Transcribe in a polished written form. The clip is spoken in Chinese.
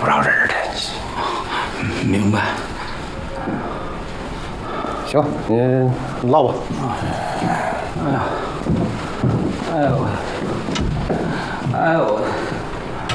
不着人的。明白。 行，您唠吧。 哎呀，哎呦，哎呦。